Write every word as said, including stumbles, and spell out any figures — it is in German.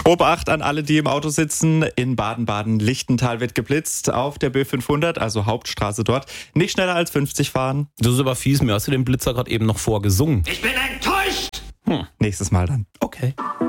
Obacht an alle, die im Auto sitzen. In Baden-Baden-Lichtental wird geblitzt auf der B fünfhundert, also Hauptstraße dort. Nicht schneller als fünfzig fahren. Das ist aber fies, mir hast du den Blitzer gerade eben noch vorgesungen. Ich bin enttäuscht! Hm. Nächstes Mal dann. Okay.